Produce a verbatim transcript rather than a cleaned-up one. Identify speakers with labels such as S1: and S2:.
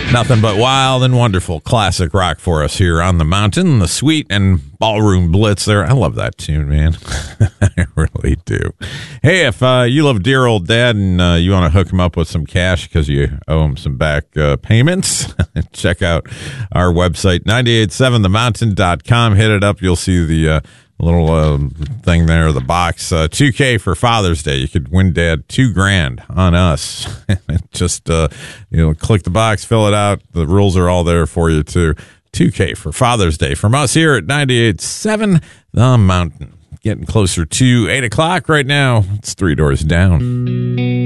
S1: Nothing but wild and wonderful classic rock for us here on the mountain. The Sweet and Ballroom Blitz there. I love that tune, man. I really do. Hey, if uh, you love dear old dad and uh, you want to hook him up with some cash because you owe him some back uh, payments, check out our website, nine eight seven the mountain dot com. Hit it up. You'll see the uh, little uh, thing there, the box. Uh, two K for Father's Day. You could win dad two grand on us. Just, uh, you know, click the box, fill it out. The rules are all there for you, too. two K for Father's Day from us here at ninety-eight point seven The Mountain. Getting closer to eight o'clock right now. It's Three Doors Down.